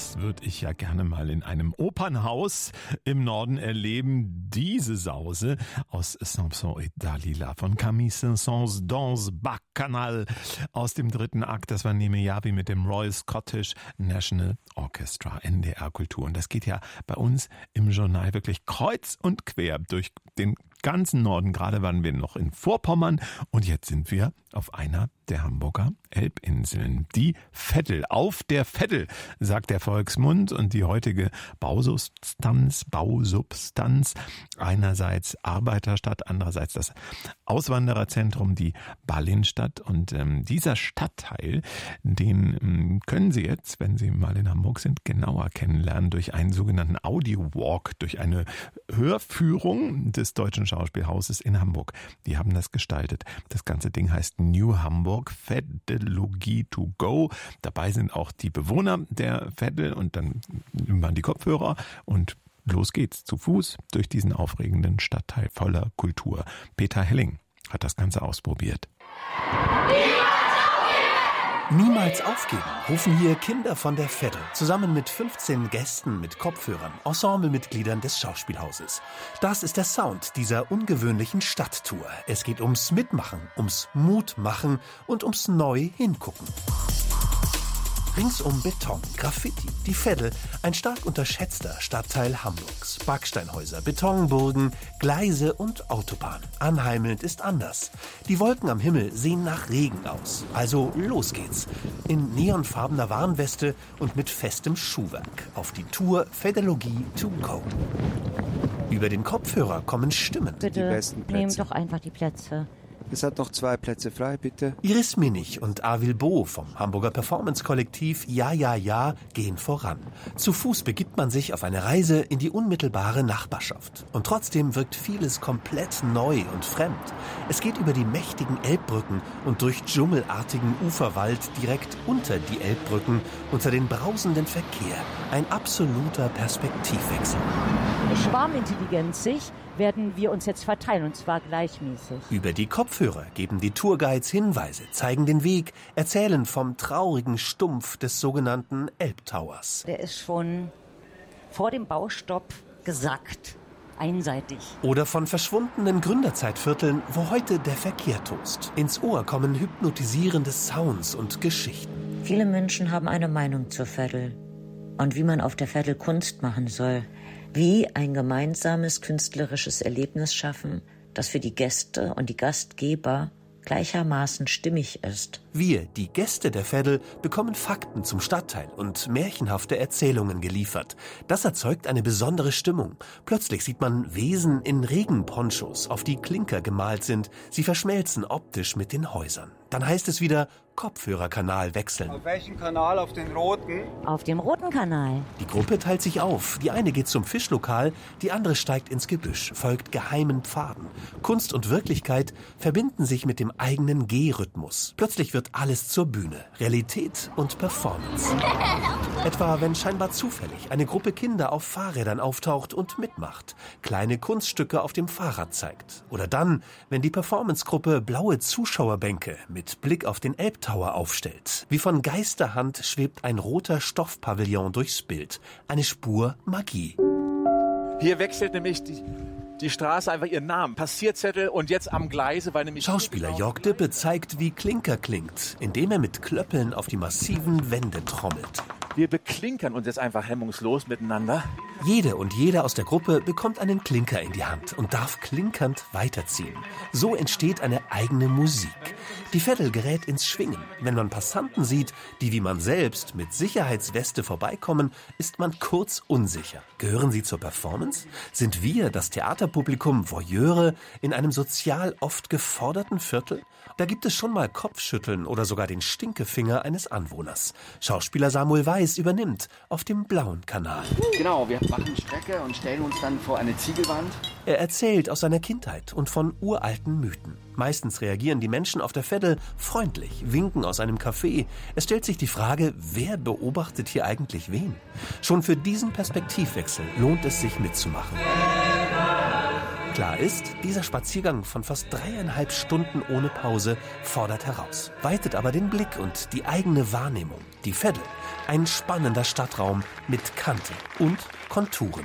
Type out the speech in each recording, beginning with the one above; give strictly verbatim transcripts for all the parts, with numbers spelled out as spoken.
Das würde ich ja gerne mal in einem Opernhaus im Norden erleben. Diese Sause aus Samson et Dalila von Camille Saint-Saëns Danse Bacchanal aus dem dritten Akt. Das war Nemeyavi mit dem Royal Scottish National Orchestra, N D R Kultur. Und das geht ja bei uns im Journal wirklich kreuz und quer durch den ganzen Norden. Gerade waren wir noch in Vorpommern und jetzt sind wir auf einer der Hamburger Elbinseln. Die Veddel, auf der Veddel, sagt der Volksmund. Und die heutige Bausubstanz, Bausubstanz, einerseits Arbeiterstadt, andererseits das Auswandererzentrum, die Ballinstadt. Und ähm, dieser Stadtteil, den ähm, können Sie jetzt, wenn Sie mal in Hamburg sind, genauer kennenlernen durch einen sogenannten Audio-Walk, durch eine Hörführung des Deutschen Schauspielhauses in Hamburg. Die haben das gestaltet. Das ganze Ding heißt New Hamburg Veddelogie to go. Dabei sind auch die Bewohner der Veddel und dann nimmt man die Kopfhörer und los geht's zu Fuß durch diesen aufregenden Stadtteil voller Kultur. Peter Helling hat das Ganze ausprobiert. Niemals aufgeben, rufen hier Kinder von der Veddel, zusammen mit fünfzehn Gästen mit Kopfhörern, Ensemblemitgliedern des Schauspielhauses. Das ist der Sound dieser ungewöhnlichen Stadttour. Es geht ums Mitmachen, ums Mutmachen und ums Neu-Hingucken. Ringsum Beton, Graffiti, die Veddel, ein stark unterschätzter Stadtteil Hamburgs. Backsteinhäuser, Betonburgen, Gleise und Autobahn. Anheimelnd ist anders. Die Wolken am Himmel sehen nach Regen aus. Also los geht's. In neonfarbener Warnweste und mit festem Schuhwerk. Auf die Tour Veddelogie to go. Über den Kopfhörer kommen Stimmen. Bitte nehmt doch einfach die Plätze. Es hat noch zwei Plätze frei, bitte. Iris Minich und Arvil Bo vom Hamburger Performance-Kollektiv Ja, Ja, Ja gehen voran. Zu Fuß begibt man sich auf eine Reise in die unmittelbare Nachbarschaft. Und trotzdem wirkt vieles komplett neu und fremd. Es geht über die mächtigen Elbbrücken und durch dschungelartigen Uferwald direkt unter die Elbbrücken, unter den brausenden Verkehr. Ein absoluter Perspektivwechsel. Schwarmintelligenzig werden wir uns jetzt verteilen, und zwar gleichmäßig. Über die Kopfhörer geben die Tourguides Hinweise, zeigen den Weg, erzählen vom traurigen Stumpf des sogenannten Elbtowers. Der ist schon vor dem Baustopp gesackt, einseitig. Oder von verschwundenen Gründerzeitvierteln, wo heute der Verkehr tost. Ins Ohr kommen hypnotisierende Sounds und Geschichten. Viele Menschen haben eine Meinung zur Veddel und wie man auf der Veddel Kunst machen soll. Wie ein gemeinsames künstlerisches Erlebnis schaffen, das für die Gäste und die Gastgeber gleichermaßen stimmig ist. Wir, die Gäste der Veddel, bekommen Fakten zum Stadtteil und märchenhafte Erzählungen geliefert. Das erzeugt eine besondere Stimmung. Plötzlich sieht man Wesen in Regenponchos, auf die Klinker gemalt sind. Sie verschmelzen optisch mit den Häusern. Dann heißt es wieder Kopfhörerkanal wechseln. Auf welchen Kanal? Auf den roten? Auf dem roten Kanal. Die Gruppe teilt sich auf. Die eine geht zum Fischlokal, die andere steigt ins Gebüsch, folgt geheimen Pfaden. Kunst und Wirklichkeit verbinden sich mit dem eigenen Gehrhythmus. Plötzlich wird alles zur Bühne. Realität und Performance. Etwa, wenn scheinbar zufällig eine Gruppe Kinder auf Fahrrädern auftaucht und mitmacht, kleine Kunststücke auf dem Fahrrad zeigt. Oder dann, wenn die Performancegruppe blaue Zuschauerbänke mit Blick auf den Elbtower aufstellt. Wie von Geisterhand schwebt ein roter Stoffpavillon durchs Bild. Eine Spur Magie. Hier wechselt nämlich die, die Straße einfach ihren Namen. Passierzettel und jetzt am Gleise, weil nämlich... Schauspieler Jörg Dippe zeigt, wie Klinker klingt, indem er mit Klöppeln auf die massiven Wände trommelt. Wir beklinkern uns jetzt einfach hemmungslos miteinander. Jede und jeder aus der Gruppe bekommt einen Klinker in die Hand und darf klinkernd weiterziehen. So entsteht eine eigene Musik. Die Veddel gerät ins Schwingen. Wenn man Passanten sieht, die wie man selbst mit Sicherheitsweste vorbeikommen, ist man kurz unsicher. Gehören sie zur Performance? Sind wir, das Theaterpublikum, Voyeure in einem sozial oft geforderten Viertel? Da gibt es schon mal Kopfschütteln oder sogar den Stinkefinger eines Anwohners. Schauspieler Samuel Weiß übernimmt auf dem blauen Kanal. Genau, wir machen Strecke und stellen uns dann vor eine Ziegelwand. Er erzählt aus seiner Kindheit und von uralten Mythen. Meistens reagieren die Menschen auf der Veddel freundlich, winken aus einem Café. Es stellt sich die Frage, wer beobachtet hier eigentlich wen? Schon für diesen Perspektivwechsel lohnt es sich mitzumachen. Klar ist, dieser Spaziergang von fast dreieinhalb Stunden ohne Pause fordert heraus, weitet aber den Blick und die eigene Wahrnehmung. Die Veddel, Ein spannender Stadtraum mit Kante und Konturen.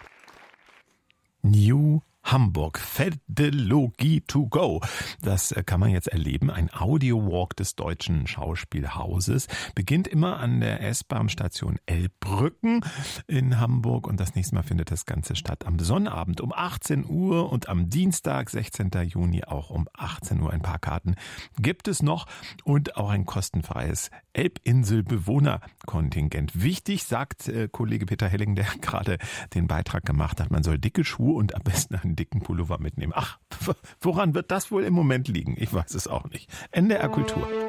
New Hamburg, Fädelogie to go. Das kann man jetzt erleben. Ein Audiowalk des Deutschen Schauspielhauses beginnt immer an der S-Bahn-Station Elbbrücken in Hamburg und das nächste Mal findet das Ganze statt am Sonnabend um achtzehn Uhr und am Dienstag, sechzehnten Juni auch um achtzehn Uhr. Ein paar Karten gibt es noch und auch ein kostenfreies Elbinsel-Bewohnerkontingent. Wichtig, sagt äh, Kollege Peter Helling, der gerade den Beitrag gemacht hat, man soll dicke Schuhe und am besten einen dicken Pullover mitnehmen. Ach, woran wird das wohl im Moment liegen? Ich weiß es auch nicht. N D R Kultur.